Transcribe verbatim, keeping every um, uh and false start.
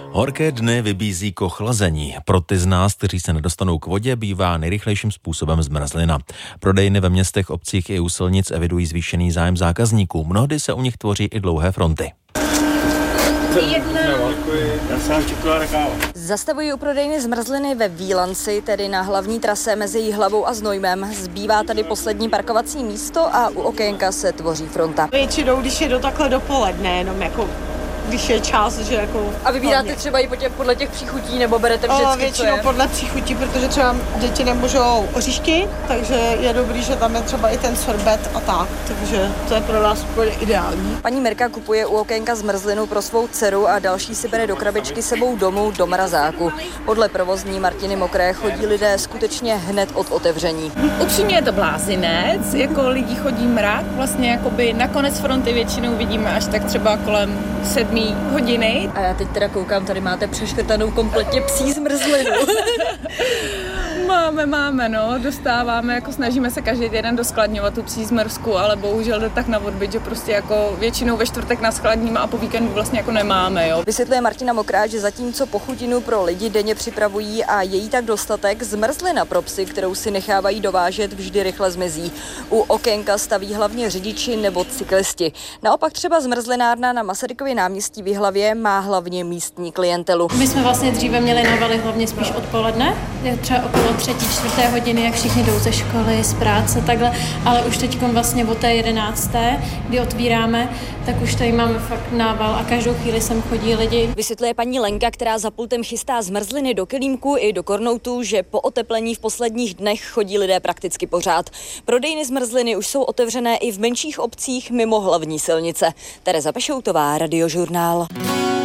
Horké dny vybízí k ochlazení. Pro ty z nás, kteří se nedostanou k vodě, bývá nejrychlejším způsobem zmrzlina. Prodejny ve městech, obcích i u silnic evidují zvýšený zájem zákazníků. Mnohdy se u nich tvoří i dlouhé fronty. Zastavují u prodejny zmrzliny ve Vílanci, tedy na hlavní trase mezi Jihlavou a Znojmem. Zbývá tady poslední parkovací místo a u okénka se tvoří fronta. Většinou, když je do takhle dopoledne, jenom jako když je čas, že jako... A vybíráte hodně. Třeba i po těch, podle těch příchutí, nebo berete vždycky, většinou podle příchutí, protože třeba děti nemůžou oříšky, takže je dobrý, že tam je třeba i ten sorbet a tak, takže to je pro nás úplně ideální. Paní Mirka kupuje u okénka zmrzlinu pro svou dceru a další si bere do krabičky sebou domů do mrazáku. Podle provozní Martiny Mokré chodí lidé skutečně hned od otevření. Upřímně je to blázinec, jako lidí chodí mrak, vlastně jakoby na konec fronty většinou vidíme až tak třeba kolem sedmí hodiny. A já teď teda koukám, tady máte přeškrtanou kompletně psí zmrzlinu. Máme, máme, no, dostáváme, jako snažíme se každý den doskladňovat tu psí zmrzku, ale bohužel jde tak na odbyt, že prostě jako většinou ve čtvrtek naskladníme a po víkendu vlastně jako nemáme, jo. Vysvětluje Martina Mokrá, že zatímco pochutinu pro lidi denně připravují a je jí tak dostatek, zmrzlina pro psy, kterou si nechávají dovážet, vždy rychle zmizí. U okénka staví hlavně řidiči nebo cyklisti. Naopak třeba zmrzlinárna na Masarykově náměstí v Jihlavě má hlavně místní klientelu. My jsme vlastně dříve měli návaly hlavně spíš odpoledne, třeba okolo třetí, čtvrté hodiny, jak všichni jdou ze školy, z práce, takhle, ale už teď vlastně od té jedenácté, kdy otvíráme, tak už tady máme fakt nával a každou chvíli sem chodí lidi. Vysvětluje paní Lenka, která za pultem chystá zmrzliny do kelímku i do kornoutů, že po oteplení v posledních dnech chodí lidé prakticky pořád. Prodejny zmrzliny už jsou otevřené i v menších obcích mimo hlavní silnice. Tereza Pešoutová, Radiožurnál.